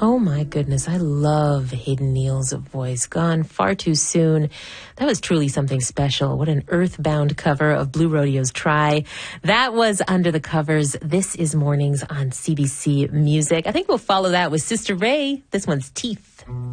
Oh my goodness, I love Hayden Neal's voice. Gone far too soon. That was truly something special. What an earthbound cover of Blue Rodeo's Try. That was Under the Covers. This is Mornings on CBC Music. I think we'll follow that with Sister Ray. This one's Teeth.